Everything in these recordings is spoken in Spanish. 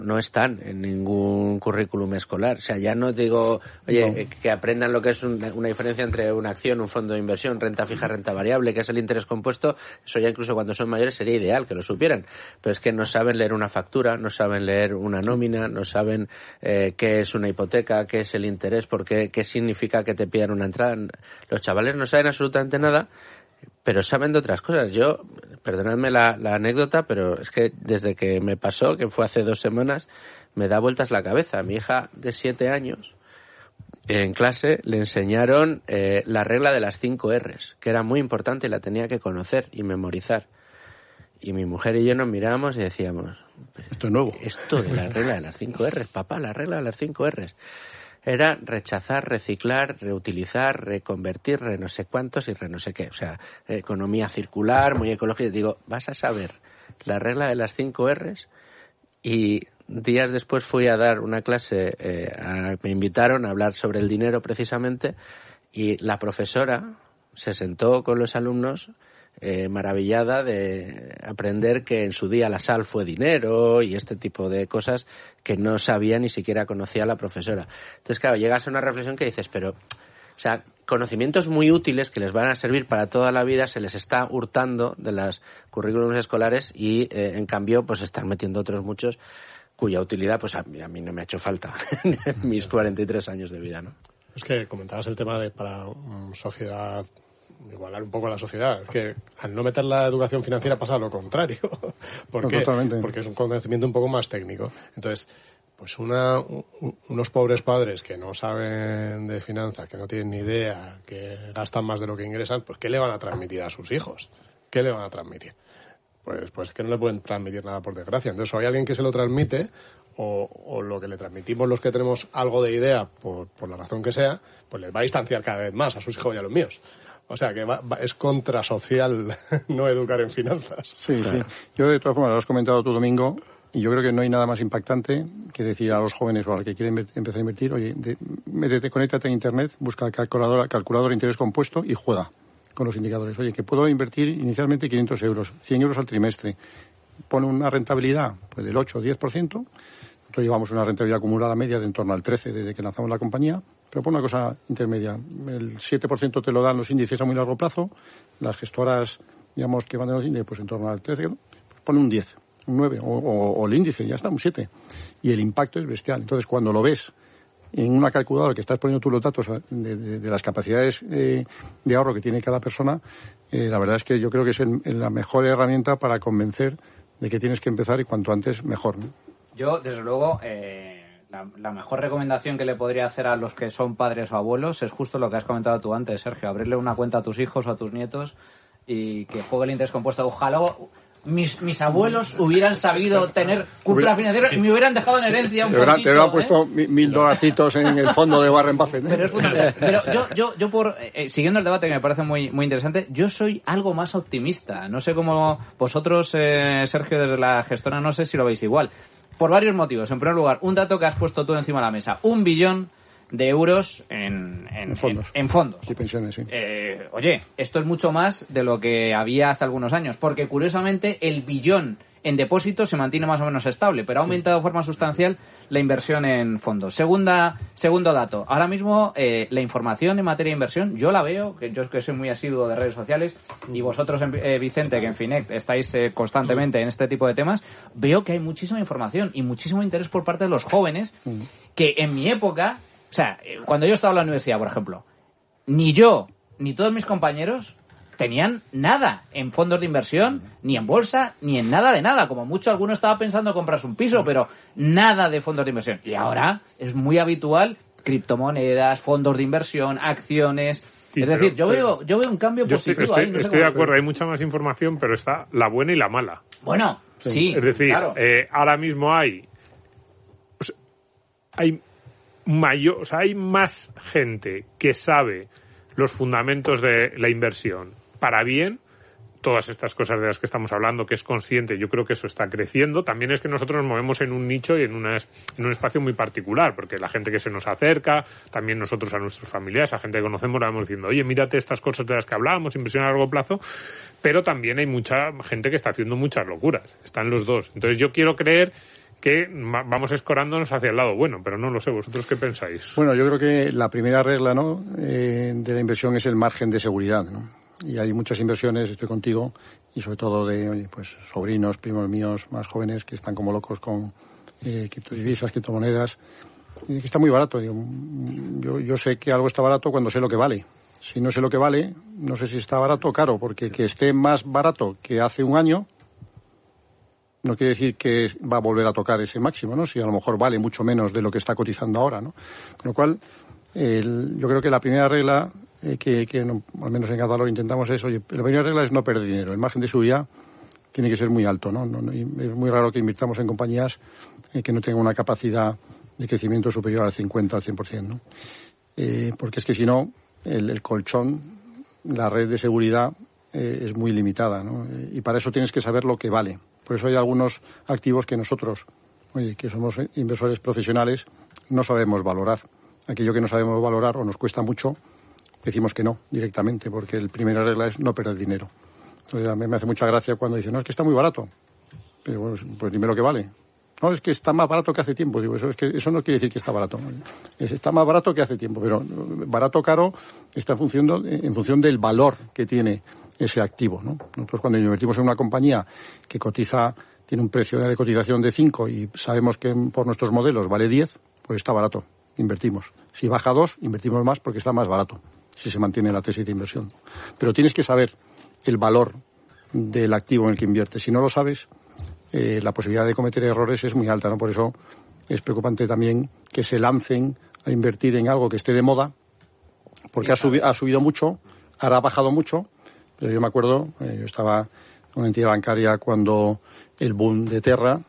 no están en ningún currículum escolar. O sea, ya no digo, oye, que aprendan lo que es una diferencia entre una acción, un fondo de inversión, renta fija, renta variable, que es el interés compuesto. Eso ya incluso cuando son mayores sería ideal que lo supieran. Pero es que no saben leer una factura, no saben leer una nómina, no saben qué es una hipoteca, qué es el interés, qué significa que te pidan una entrada. Los chavales no saben absolutamente nada, pero saben de otras cosas. Yo, perdonadme la anécdota, pero es que desde que me pasó, que fue hace 2 semanas, me da vueltas la cabeza. A mi hija de 7 años, en clase, le enseñaron la regla de las 5 R's, que era muy importante y la tenía que conocer y memorizar. Y mi mujer y yo nos mirábamos y decíamos, esto es nuevo. Esto de la regla de las 5 R's, papá, la regla de las 5 R's. Era rechazar, reciclar, reutilizar, reconvertir, no sé cuántos y no sé qué. O sea, economía circular, muy ecológica. Digo, vas a saber la regla de las 5 R's. Y días después fui a dar una clase, me invitaron a hablar sobre el dinero precisamente, y la profesora se sentó con los alumnos maravillada de aprender que en su día la sal fue dinero y este tipo de cosas que no sabía ni siquiera conocía la profesora. Entonces, claro, llegas a una reflexión que dices, pero, o sea, conocimientos muy útiles que les van a servir para toda la vida se les está hurtando de las currículums escolares y, en cambio, pues están metiendo otros muchos cuya utilidad, pues a mí no me ha hecho falta en mis 43 años de vida, ¿no? Es que comentabas el tema de para sociedad, igualar un poco a la sociedad. Es que al no meter la educación financiera pasa lo contrario. ¿Por qué? Porque es un conocimiento un poco más técnico. Entonces, pues unos pobres padres que no saben de finanzas, que no tienen ni idea, que gastan más de lo que ingresan, pues ¿qué le van a transmitir a sus hijos? ¿Qué le van a transmitir? Pues que no le pueden transmitir nada, por desgracia. Entonces, o hay alguien que se lo transmite, o lo que le transmitimos los que tenemos algo de idea, por la razón que sea, pues les va a distanciar cada vez más a sus hijos y a los míos. O sea, que es contrasocial no educar en finanzas. Sí, claro. Sí. Yo, de todas formas, lo has comentado tú, Domingo, y yo creo que no hay nada más impactante que decir a los jóvenes o a los que quieren empezar a invertir, oye, métete, conéctate a Internet, busca calculadora de interés compuesto y juega con los indicadores. Oye, que puedo invertir inicialmente 500 euros, 100 euros al trimestre. Pone una rentabilidad pues del 8 o 10%. Nosotros llevamos una rentabilidad acumulada media de en torno al 13% desde que lanzamos la compañía. Pero pon una cosa intermedia. El 7% te lo dan los índices a muy largo plazo. Las gestoras, digamos, que van de los índices, pues en torno al 13%. Pues pone un 10, un 9, o el índice, ya está, un 7. Y el impacto es bestial. Entonces, cuando lo ves en una calculadora que estás poniendo tú los datos de las capacidades de ahorro que tiene cada persona, la verdad es que yo creo que es la mejor herramienta para convencer de que tienes que empezar y cuanto antes mejor, ¿no? Yo, desde luego, la mejor recomendación que le podría hacer a los que son padres o abuelos es justo lo que has comentado tú antes, Sergio, abrirle una cuenta a tus hijos o a tus nietos y que juegue el interés compuesto. Ojalá mis abuelos hubieran sabido tener cultura financiera y me hubieran dejado en herencia un poquito. Te hubieran puesto $1,000 en el fondo de Warren Buffett, ¿eh? Pero es fundamental. Pero yo siguiendo el debate, que me parece muy, muy interesante, yo soy algo más optimista. No sé cómo vosotros, Sergio, desde la gestora, no sé si lo veis igual. Por varios motivos. En primer lugar, un dato que has puesto tú encima de la mesa. 1 billón de euros en fondos. En fondos. Sí, pensiones, sí. Oye, esto es mucho más de lo que había hace algunos años, porque curiosamente el billón en depósitos se mantiene más o menos estable, pero ha aumentado de forma sustancial la inversión en fondos. Segundo dato. Ahora mismo la información en materia de inversión, yo la veo, que yo que soy muy asiduo de redes sociales, y vosotros, Vicente, que en Finect estáis constantemente en este tipo de temas, veo que hay muchísima información y muchísimo interés por parte de los jóvenes, que en mi época, o sea, cuando yo estaba en la universidad, por ejemplo, ni yo, ni todos mis compañeros tenían nada en fondos de inversión, ni en bolsa, ni en nada de nada. Como mucho, alguno estaba pensando en comprarse un piso, pero nada de fondos de inversión. Y ahora es muy habitual criptomonedas, fondos de inversión, acciones. Sí, es decir, yo veo un cambio positivo ahí. Estoy de acuerdo, hay mucha más información, pero está la buena y la mala. Bueno, sí. Es decir, claro. Ahora mismo hay más gente que sabe los fundamentos de la inversión para bien, todas estas cosas de las que estamos hablando, que es consciente, yo creo que eso está creciendo. También es que nosotros nos movemos en un nicho y en un espacio muy particular, porque la gente que se nos acerca, también nosotros a nuestros familiares, a gente que conocemos, la vamos diciendo, oye, mírate estas cosas de las que hablábamos, inversión a largo plazo, pero también hay mucha gente que está haciendo muchas locuras, están los dos. Entonces yo quiero creer que vamos escorándonos hacia el lado bueno, pero no lo sé, ¿vosotros qué pensáis? Bueno, yo creo que la primera regla, ¿no?, de la inversión es el margen de seguridad, ¿no? Y hay muchas inversiones, estoy contigo, y sobre todo de pues sobrinos, primos míos más jóvenes que están como locos con criptodivisas, criptomonedas, y que está muy barato. Yo sé que algo está barato cuando sé lo que vale. Si no sé lo que vale, no sé si está barato o caro, porque que esté más barato que hace un año no quiere decir que va a volver a tocar ese máximo, ¿no? Si a lo mejor vale mucho menos de lo que está cotizando ahora, ¿no? Con lo cual, yo creo que la primera regla que no, al menos en Gadvalor intentamos es, oye, la primera regla es no perder dinero. El margen de seguridad tiene que ser muy alto, ¿no? Es muy raro que invirtamos en compañías que no tengan una capacidad de crecimiento superior al 50, al 100%, ¿no? Porque es que si no, el colchón, la red de seguridad es muy limitada, ¿no? Y para eso tienes que saber lo que vale. Por eso hay algunos activos que nosotros, oye, que somos inversores profesionales, no sabemos valorar. Aquello que no sabemos valorar o nos cuesta mucho, decimos que no directamente, porque la primera regla es no perder dinero. Entonces, a mí me hace mucha gracia cuando dicen, no, es que está muy barato. Pero bueno, pues dime lo que vale. No, es que está más barato que hace tiempo. Digo, eso no quiere decir que está barato. Está más barato que hace tiempo, pero barato o caro está en función del valor que tiene ese activo, ¿no? Nosotros cuando invertimos en una compañía que cotiza, tiene un precio de cotización de 5 y sabemos que por nuestros modelos vale 10, pues está barato, invertimos. Si baja 2, invertimos más porque está más barato, si se mantiene la tesis de inversión. Pero tienes que saber el valor del activo en el que inviertes. Si no lo sabes, la posibilidad de cometer errores es muy alta, ¿no? Por eso es preocupante también que se lancen a invertir en algo que esté de moda, porque sí, ha subido mucho, ahora ha bajado mucho, pero yo me acuerdo, yo estaba en una entidad bancaria cuando el boom de Terra,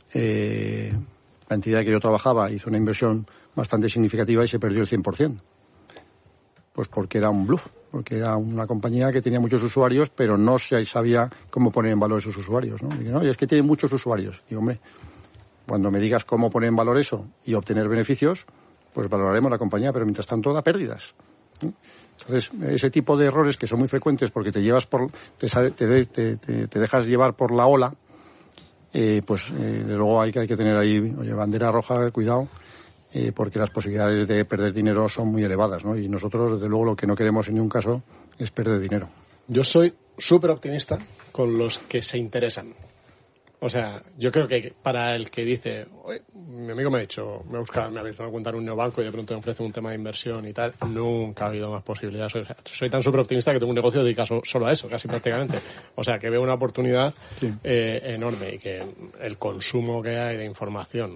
la entidad en que yo trabajaba hizo una inversión bastante significativa y se perdió el 100%. Pues porque era un bluff, porque era una compañía que tenía muchos usuarios, pero no se sabía cómo poner en valor esos usuarios, ¿no? Y no, y es que tiene muchos usuarios. Digo, hombre, cuando me digas cómo poner en valor eso y obtener beneficios, pues valoraremos la compañía, pero mientras tanto da pérdidas, ¿no? Entonces, ese tipo de errores que son muy frecuentes porque te dejas llevar por la ola, pues de luego hay que tener ahí, oye, bandera roja, cuidado, porque las posibilidades de perder dinero son muy elevadas, ¿no? Y nosotros, desde luego, lo que no queremos en ningún caso es perder dinero. Yo soy súper optimista con los que se interesan. O sea, yo creo que para el que dice, oye, mi amigo me ha dicho, me ha abierto una cuenta en un neobanco y de pronto me ofrece un tema de inversión y tal, nunca ha habido más posibilidades. O sea, soy tan súper optimista que tengo un negocio dedicado solo a eso, casi prácticamente. O sea, que veo una oportunidad enorme y que el consumo que hay de información,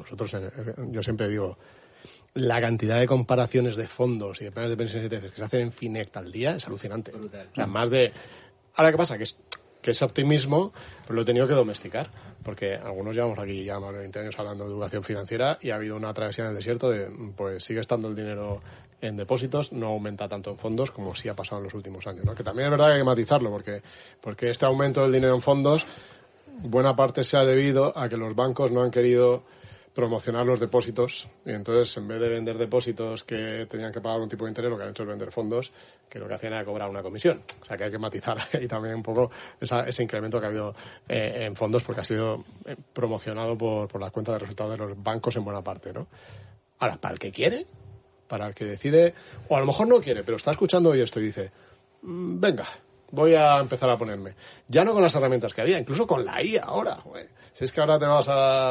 yo siempre digo, la cantidad de comparaciones de fondos y de planes de pensiones y ETFs que se hacen en Finect al día es alucinante. Brutal. O sea, más de... Ahora, ¿qué pasa? Que ese optimismo pues lo he tenido que domesticar, porque algunos llevamos aquí ya más de 20 años hablando de educación financiera y ha habido una travesía en el desierto de, pues sigue estando el dinero en depósitos, no aumenta tanto en fondos como sí ha pasado en los últimos años, ¿no? Que también es verdad que hay que matizarlo, porque este aumento del dinero en fondos, buena parte se ha debido a que los bancos no han querido promocionar los depósitos y entonces en vez de vender depósitos que tenían que pagar un tipo de interés, lo que han hecho es vender fondos que lo que hacían era cobrar una comisión. O sea que hay que matizar ahí también un poco ese incremento que ha habido en fondos porque ha sido promocionado por las cuentas de resultados de los bancos en buena parte, ¿no? Ahora, para el que quiere, para el que decide, o a lo mejor no quiere, pero está escuchando hoy esto y dice, venga, voy a empezar a ponerme. Ya no con las herramientas que había, incluso con la IA ahora, güey. Si es que ahora te vas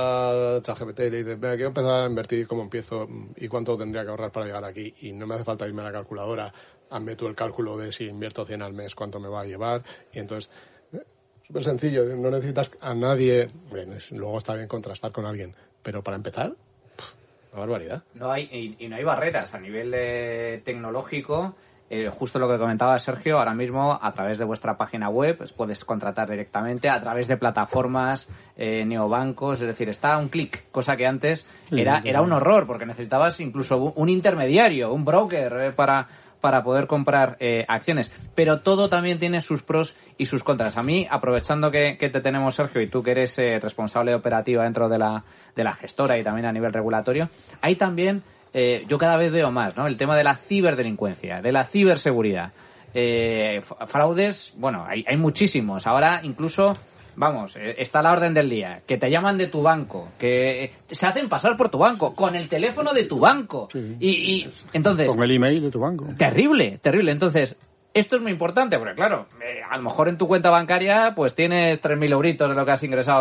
a ChatGPT y le dices, venga, quiero empezar a invertir, ¿cómo empiezo? ¿Y cuánto tendría que ahorrar para llegar aquí? Y no me hace falta irme a la calculadora, hazme tú el cálculo de si invierto 100 al mes, cuánto me va a llevar. Y entonces, súper sencillo, no necesitas a nadie. Bueno, luego está bien contrastar con alguien, pero para empezar, una barbaridad. No hay barreras a nivel tecnológico. Justo lo que comentaba Sergio, ahora mismo a través de vuestra página web puedes contratar directamente a través de plataformas, neobancos, es decir, está a un clic, cosa que antes era un horror porque necesitabas incluso un intermediario, un broker para poder comprar acciones, pero todo también tiene sus pros y sus contras. A mí, aprovechando que te tenemos, Sergio, y tú que eres responsable operativa dentro de la gestora y también a nivel regulatorio, hay también yo cada vez veo más, ¿no? El tema de la ciberdelincuencia, de la ciberseguridad. Fraudes, bueno, hay muchísimos. Ahora incluso vamos, está a la orden del día, que te llaman de tu banco, que se hacen pasar por tu banco, con el teléfono de tu banco. Sí. Y entonces... Con el email de tu banco. Terrible. Entonces, esto es muy importante, porque claro, a lo mejor en tu cuenta bancaria pues tienes 3.000 euritos de lo que has ingresado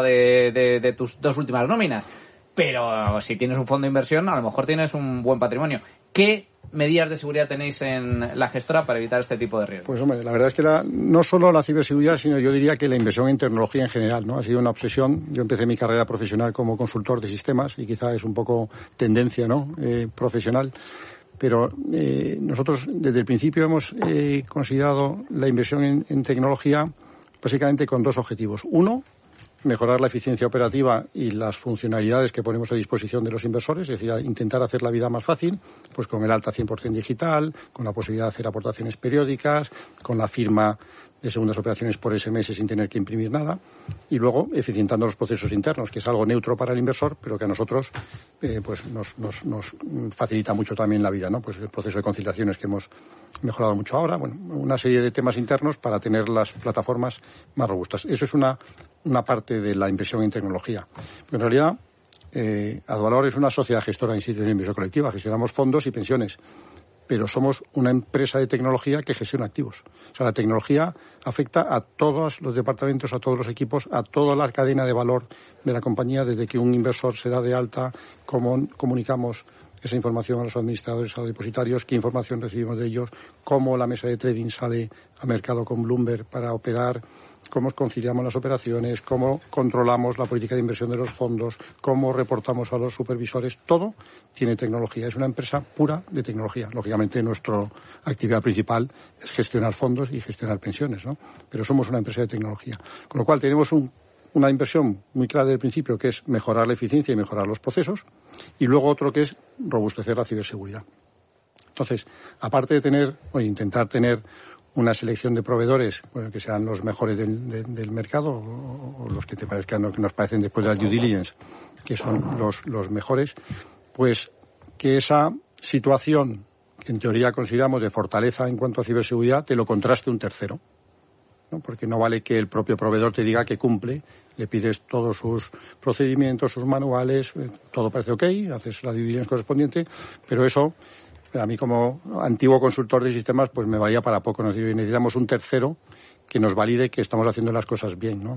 de tus 2 últimas nóminas. Pero si tienes un fondo de inversión, a lo mejor tienes un buen patrimonio. ¿Qué medidas de seguridad tenéis en la gestora para evitar este tipo de riesgos? Pues hombre, la verdad es que no solo la ciberseguridad, sino yo diría que la inversión en tecnología en general, ¿no? Ha sido una obsesión. Yo empecé mi carrera profesional como consultor de sistemas y quizá es un poco tendencia, ¿no? Profesional. Pero nosotros desde el principio hemos considerado la inversión en tecnología básicamente con 2 objetivos. Uno, mejorar la eficiencia operativa y las funcionalidades que ponemos a disposición de los inversores, es decir, intentar hacer la vida más fácil, pues con el alta 100% digital, con la posibilidad de hacer aportaciones periódicas, con la firma de segundas operaciones por SMS sin tener que imprimir nada, y luego eficientando los procesos internos, que es algo neutro para el inversor, pero que a nosotros pues nos facilita mucho también la vida, ¿no? Pues el proceso de conciliaciones que hemos mejorado mucho ahora, bueno, una serie de temas internos para tener las plataformas más robustas. Eso es una parte de la inversión en tecnología. Pero en realidad, Advalor es una sociedad gestora de instituciones de inversión colectiva, gestionamos fondos y pensiones, pero somos una empresa de tecnología que gestiona activos. O sea, la tecnología afecta a todos los departamentos, a todos los equipos, a toda la cadena de valor de la compañía, desde que un inversor se da de alta, cómo comunicamos esa información a los administradores, a los depositarios, qué información recibimos de ellos, cómo la mesa de trading sale a mercado con Bloomberg para operar, cómo conciliamos las operaciones, cómo controlamos la política de inversión de los fondos, cómo reportamos a los supervisores. Todo tiene tecnología. Es una empresa pura de tecnología. Lógicamente, nuestra actividad principal es gestionar fondos y gestionar pensiones, ¿no? Pero somos una empresa de tecnología. Con lo cual, tenemos una inversión muy clara desde el principio, que es mejorar la eficiencia y mejorar los procesos, y luego otro que es robustecer la ciberseguridad. Entonces, aparte de intentar tener una selección de proveedores, bueno, que sean los mejores del mercado, o los que te parezcan, que nos parecen después de la due diligence, que son los mejores, pues que esa situación que en teoría consideramos de fortaleza en cuanto a ciberseguridad, te lo contraste un tercero, ¿no? Porque no vale que el propio proveedor te diga que cumple, le pides todos sus procedimientos, sus manuales, todo parece ok, haces la due diligence correspondiente, pero eso, a mí como antiguo consultor de sistemas, pues me valía para poco. Necesitamos un tercero que nos valide que estamos haciendo las cosas bien, ¿no?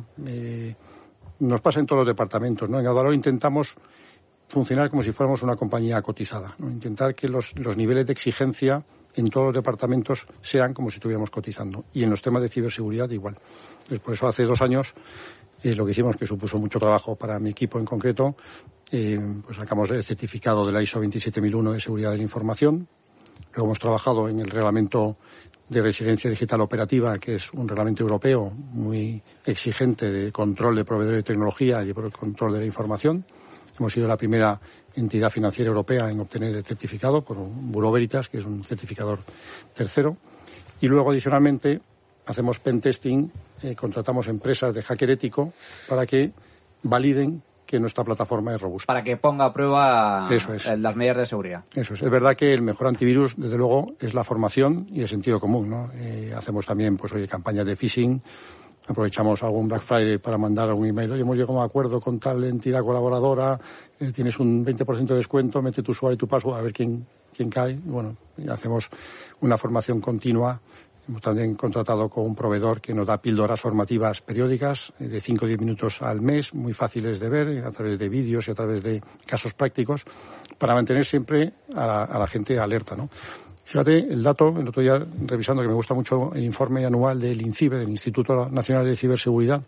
Nos pasa en todos los departamentos, ¿no? En Advalor intentamos funcionar como si fuéramos una compañía cotizada, ¿no? Intentar que los niveles de exigencia en todos los departamentos sean como si estuviéramos cotizando. Y en los temas de ciberseguridad igual. Por eso hace 2 años lo que hicimos, que supuso mucho trabajo para mi equipo en concreto, pues sacamos el certificado de la ISO 27001 de seguridad de la información. Luego hemos trabajado en el reglamento de resiliencia digital operativa, que es un reglamento europeo muy exigente de control de proveedores de tecnología y de control de la información. Hemos sido la primera entidad financiera europea en obtener el certificado por un Bureau Veritas, que es un certificador tercero. Y luego, adicionalmente, hacemos pentesting, contratamos empresas de hacker ético para que validen que nuestra plataforma es robusta. Para que ponga a prueba las medidas de seguridad. Eso es. Es verdad que el mejor antivirus, desde luego, es la formación y el sentido común, ¿no? Hacemos también, pues, campañas de phishing. Aprovechamos algún Black Friday para mandar algún email. Oye, hemos llegado a un acuerdo con tal entidad colaboradora, tienes un 20% de descuento, mete tu usuario y tu password a ver quién cae. Bueno, hacemos una formación continua. Hemos también contratado con un proveedor que nos da píldoras formativas periódicas de 5 o 10 minutos al mes, muy fáciles de ver, a través de vídeos y a través de casos prácticos, para mantener siempre a la gente alerta, ¿no? Fíjate, el dato, el otro día revisando, que me gusta mucho el informe anual del INCIBE, del Instituto Nacional de Ciberseguridad,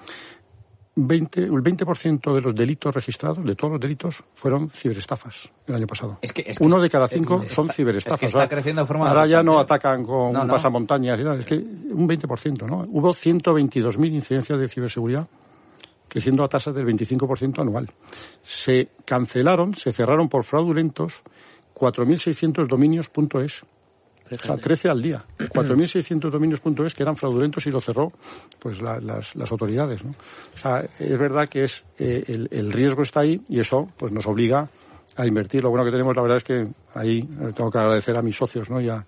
el 20% de los delitos registrados, de todos los delitos, fueron ciberestafas el año pasado. Uno de cada 5 son ciberestafas. Es que está creciendo de forma ahora ya no atacan con pasamontañas y tal, es que un 20%, ¿no? Hubo 122.000 incidencias de ciberseguridad, creciendo a tasas del 25% anual. Se cerraron por fraudulentos 4.600 dominios.es. O sea, 13 al día. 4.600 dominios.es que eran fraudulentos y lo cerró pues las autoridades, ¿no? O sea, es verdad que el riesgo está ahí y eso pues nos obliga a invertir. Lo bueno que tenemos, la verdad, es que ahí tengo que agradecer a mis socios, ¿no? Y a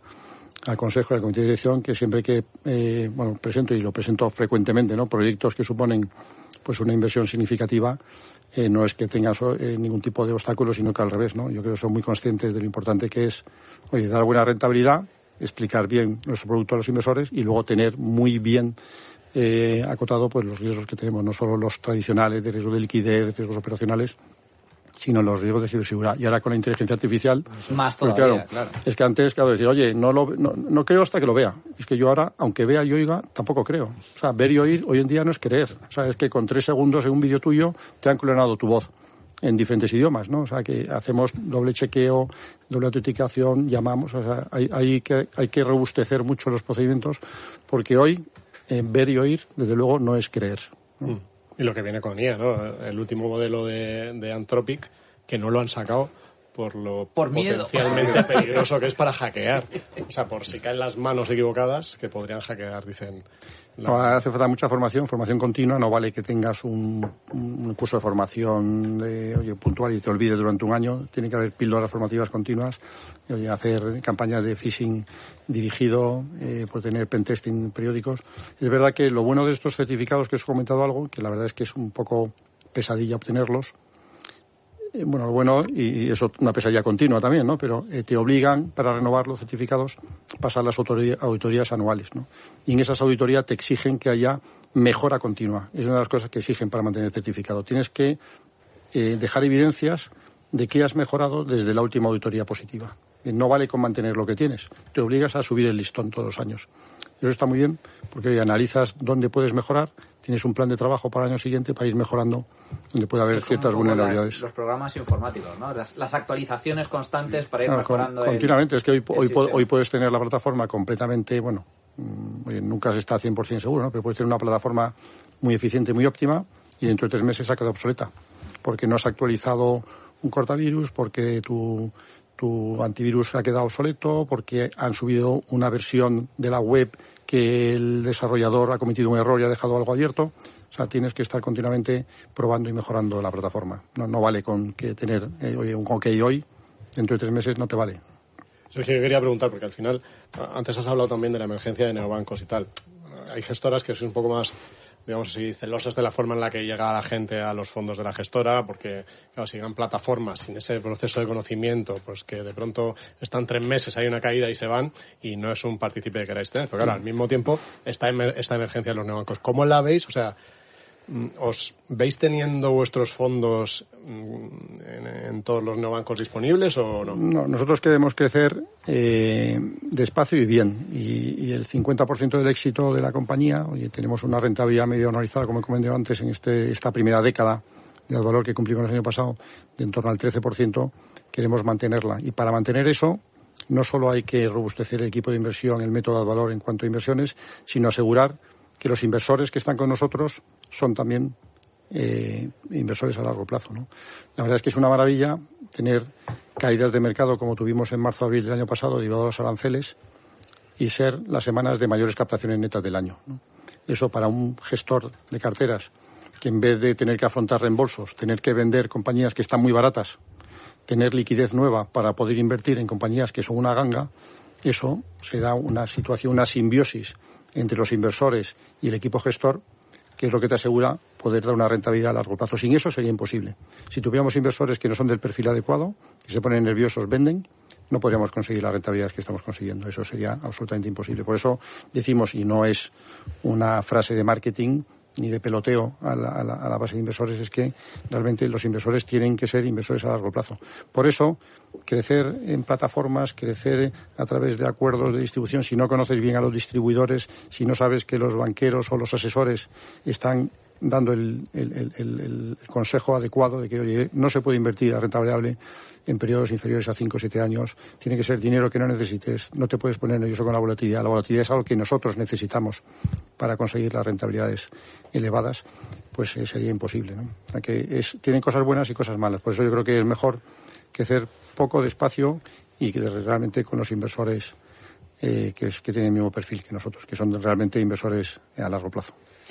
al Consejo y al Comité de Dirección que siempre que presento, y lo presento frecuentemente, ¿no?, proyectos que suponen pues una inversión significativa, no es que tengan ningún tipo de obstáculo, sino que al revés, ¿no? Yo creo que son muy conscientes de lo importante que es, dar buena rentabilidad, explicar bien nuestro producto a los inversores y luego tener muy bien acotado pues los riesgos que tenemos, no solo los tradicionales de riesgo de liquidez, de riesgos operacionales, sino los riesgos de ciberseguridad. Y ahora con la inteligencia artificial... Más todavía, claro. Es que antes, decir, oye, no creo hasta que lo vea. Es que yo ahora, aunque vea y oiga, tampoco creo. O sea, ver y oír hoy en día no es creer. O sea, es que con 3 segundos en un vídeo tuyo te han clonado tu voz en diferentes idiomas, ¿no? O sea, que hacemos doble chequeo, doble autenticación, llamamos. O sea, hay que robustecer mucho los procedimientos porque hoy ver y oír, desde luego, no es creer, ¿no? Y lo que viene con IA, ¿no? El último modelo de Anthropic, que no lo han sacado por lo potencialmente peligroso que es para hackear. O sea, por si caen las manos equivocadas, que podrían hackear, dicen. No, hace falta mucha formación continua. No vale que tengas un curso de formación puntual y te olvides durante un año. Tiene que haber píldoras formativas continuas. Hacer campañas de phishing dirigido, tener pentesting periódicos. Es verdad que lo bueno de estos certificados, que os he comentado algo, que la verdad es que es un poco pesadilla obtenerlos. Lo bueno, y eso una pesadilla continua también, ¿no? Pero te obligan, para renovar los certificados, pasar las auditorías anuales, ¿no? Y en esas auditorías te exigen que haya mejora continua. Es una de las cosas que exigen para mantener el certificado. Tienes que dejar evidencias de que has mejorado desde la última auditoría positiva. No vale con mantener lo que tienes. Te obligas a subir el listón todos los años. Eso está muy bien porque hoy analizas dónde puedes mejorar, tienes un plan de trabajo para el año siguiente para ir mejorando donde puede haber ciertas vulnerabilidades. Los programas informáticos, ¿no? Las actualizaciones constantes para ir mejorando. Continuamente. Es que hoy puedes tener la plataforma completamente, nunca se está 100% seguro, ¿no? Pero puedes tener una plataforma muy eficiente, muy óptima y dentro de 3 meses ha quedado obsoleta porque no has actualizado un cortavirus, porque tu antivirus ha quedado obsoleto, porque han subido una versión de la web que el desarrollador ha cometido un error y ha dejado algo abierto. O sea, tienes que estar continuamente probando y mejorando la plataforma. No vale con que tener un OK hoy, dentro de 3 meses no te vale. Sergio, yo quería preguntar, porque al final, antes has hablado también de la emergencia de neobancos y tal. Hay gestoras que son un poco más, digamos así, celosas de la forma en la que llega la gente a los fondos de la gestora, porque, claro, si llegan plataformas sin ese proceso de conocimiento, pues que de pronto están 3 meses, hay una caída y se van, y no es un partícipe que queráis tener. Pero claro, al mismo tiempo, esta emergencia de los neobancos, ¿cómo la veis? O sea, ¿os veis teniendo vuestros fondos en todos los neobancos disponibles o no? No, nosotros queremos crecer despacio y bien. Y el 50% del éxito de la compañía, tenemos una rentabilidad medio anualizada, como he comentado antes, en esta primera década de Advalor que cumplimos el año pasado, de en torno al 13%, queremos mantenerla. Y para mantener eso, no solo hay que robustecer el equipo de inversión, el método Advalor en cuanto a inversiones, sino asegurar que los inversores que están con nosotros son también inversores a largo plazo, ¿no? La verdad es que es una maravilla tener caídas de mercado como tuvimos en marzo-abril del año pasado debido a los aranceles y ser las semanas de mayores captaciones netas del año, ¿no? Eso para un gestor de carteras que en vez de tener que afrontar reembolsos, tener que vender compañías que están muy baratas, tener liquidez nueva para poder invertir en compañías que son una ganga, eso se da una situación, una simbiosis entre los inversores y el equipo gestor, que es lo que te asegura poder dar una rentabilidad a largo plazo. Sin eso sería imposible. Si tuviéramos inversores que no son del perfil adecuado, que se ponen nerviosos, venden, no podríamos conseguir las rentabilidades que estamos consiguiendo. Eso sería absolutamente imposible. Por eso decimos, y no es una frase de marketing ni de peloteo a la base de inversores, es que realmente los inversores tienen que ser inversores a largo plazo. Por eso, crecer en plataformas, crecer a través de acuerdos de distribución, si no conoces bien a los distribuidores, si no sabes que los banqueros o los asesores están dando el consejo adecuado de que, oye, no se puede invertir a renta variable en periodos inferiores a 5 o 7 años, tiene que ser dinero que no necesites, no te puedes poner nervioso con la volatilidad. La volatilidad es algo que nosotros necesitamos para conseguir las rentabilidades elevadas, pues sería imposible, ¿no? O sea que tienen cosas buenas y cosas malas. Por eso yo creo que es mejor crecer poco, despacio y que realmente con los inversores que tienen el mismo perfil que nosotros, que son realmente inversores a largo plazo.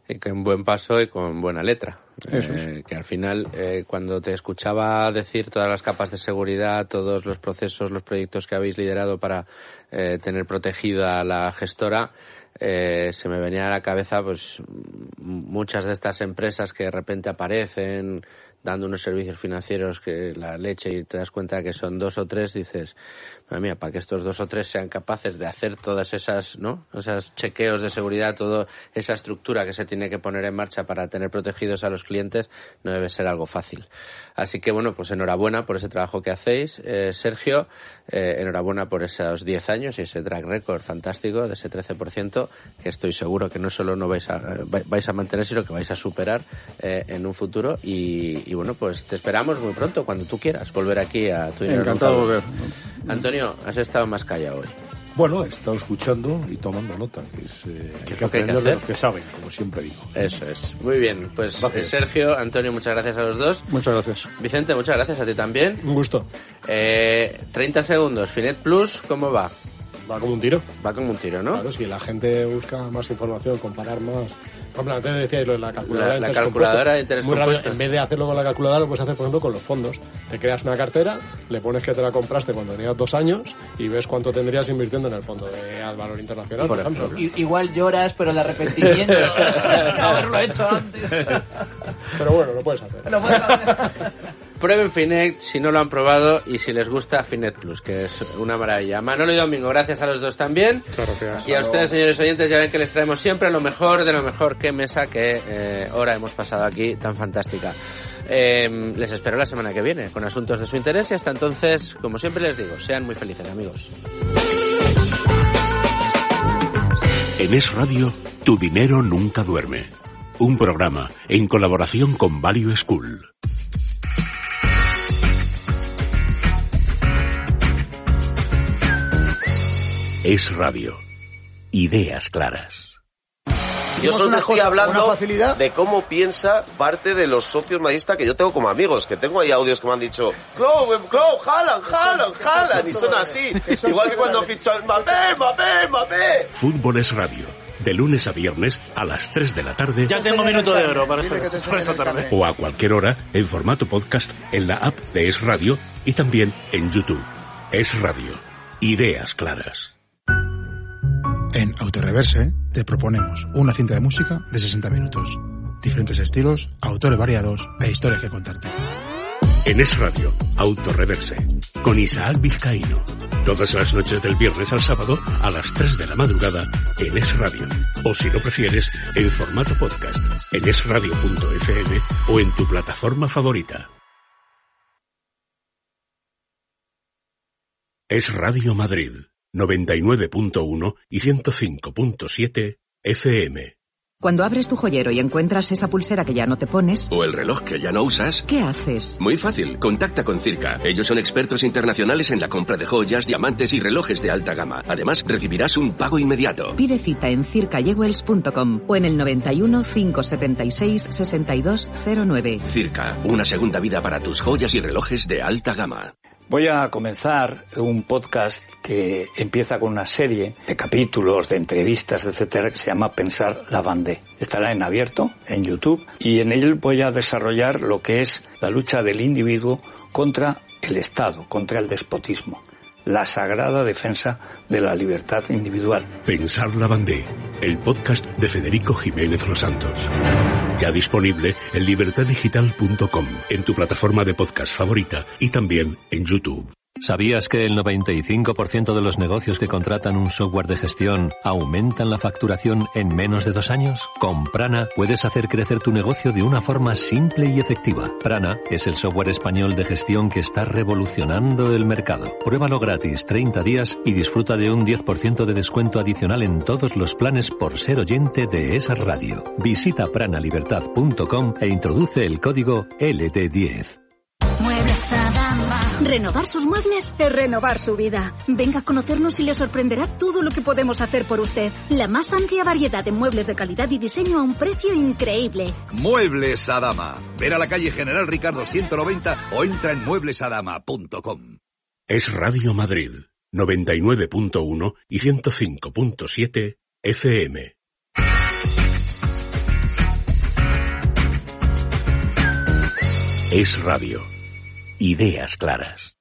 Y con buen paso y con buena letra. Que al final, cuando te escuchaba decir todas las capas de seguridad, todos los procesos, los proyectos que habéis liderado para tener protegida la gestora, se me venía a la cabeza pues muchas de estas empresas que de repente aparecen dando unos servicios financieros que la leche y te das cuenta que son 2 o 3, dices, madre mía, para que estos 2 o 3 sean capaces de hacer todas esas, ¿no? Esos chequeos de seguridad, toda esa estructura que se tiene que poner en marcha para tener protegidos a los clientes, no debe ser algo fácil. Así que bueno, pues enhorabuena por ese trabajo que hacéis, Sergio, enhorabuena por esos 10 años y ese track record fantástico de ese 13%, que estoy seguro que no solo no vais a mantener, sino que vais a superar en un futuro y bueno, pues te esperamos muy pronto, cuando tú quieras, volver aquí a Tu Dinero. Encantado de volver. Antonio, has estado más callado hoy. Bueno, he estado escuchando y tomando nota, que es ¿Qué es lo que hay que hacer? De los que saben, como siempre digo. Eso es. Muy bien, pues Sergio, Antonio, muchas gracias a los dos. Muchas gracias. Vicente, muchas gracias a ti también. Un gusto. 30 segundos, Finet Plus, ¿cómo va? Va como un tiro. Va como un tiro, ¿no? Claro, si la gente busca más información, comparar más... Por ejemplo, antes decíais lo de la calculadora. La calculadora de interés compuesto. Raro, en vez de hacerlo con la calculadora, lo puedes hacer, por ejemplo, con los fondos. Te creas una cartera, le pones que te la compraste cuando tenías 2 años y ves cuánto tendrías invirtiendo en el fondo de Valor Internacional, por ejemplo. Igual lloras, pero el arrepentimiento de haberlo hecho antes. Pero bueno, lo puedes hacer. Prueben Finet si no lo han probado y si les gusta Finet Plus, que es una maravilla. Manolo y Domingo, gracias a los dos también. Claro que y a ustedes, señores oyentes, ya ven que les traemos siempre lo mejor de lo mejor. Qué mesa, qué hora hemos pasado aquí tan fantástica. Les espero la semana que viene con asuntos de su interés y hasta entonces, como siempre les digo, sean muy felices, amigos. En Es Radio, tu dinero nunca duerme. Un programa en colaboración con Value School. Es Radio. Ideas claras. Yo solo te estoy hablando de cómo piensa parte de los socios madridistas que yo tengo como amigos, que tengo ahí audios que me han dicho Haaland, y son así. Igual que cuando fichó Mbappé. Fútbol es Radio. De lunes a viernes a las 3 de la tarde. Ya tengo minuto de oro para esta tarde. O a cualquier hora en formato podcast en la app de Es Radio y también en YouTube. Es Radio. Ideas claras. En Autoreverse te proponemos una cinta de música de 60 minutos. Diferentes estilos, autores variados e historias que contarte. En Es Radio, Autoreverse, con Isaac Vizcaíno. Todas las noches del viernes al sábado a las 3 de la madrugada en Es Radio. O si lo prefieres, en formato podcast, en esradio.fm o en tu plataforma favorita. Es Radio Madrid, 99.1 y 105.7 FM. Cuando abres tu joyero y encuentras esa pulsera que ya no te pones... O el reloj que ya no usas... ¿Qué haces? Muy fácil, contacta con Circa. Ellos son expertos internacionales en la compra de joyas, diamantes y relojes de alta gama. Además, recibirás un pago inmediato. Pide cita en circajewels.com o en el 91 576 6209. Circa, una segunda vida para tus joyas y relojes de alta gama. Voy a comenzar un podcast que empieza con una serie de capítulos, de entrevistas, etcétera, que se llama Pensar la Vendée. Estará en abierto, en YouTube, y en él voy a desarrollar lo que es la lucha del individuo contra el Estado, contra el despotismo. La sagrada defensa de la libertad individual. Pensar la Vendée, el podcast de Federico Jiménez Los Santos. Ya disponible en libertaddigital.com, en tu plataforma de podcast favorita y también en YouTube. ¿Sabías que el 95% de los negocios que contratan un software de gestión aumentan la facturación en menos de 2 años? Con Prana puedes hacer crecer tu negocio de una forma simple y efectiva. Prana es el software español de gestión que está revolucionando el mercado. Pruébalo gratis 30 días y disfruta de un 10% de descuento adicional en todos los planes por ser oyente de esa radio. Visita pranalibertad.com e introduce el código LT10. Muebles Adama. Renovar sus muebles es renovar su vida. Venga a conocernos y le sorprenderá todo lo que podemos hacer por usted. La más amplia variedad de muebles de calidad y diseño a un precio increíble. Muebles Adama. Ven a la calle General Ricardo 190 o entra en mueblesadama.com. Es Radio Madrid, 99.1 y 105.7 FM. Es Radio. Ideas claras.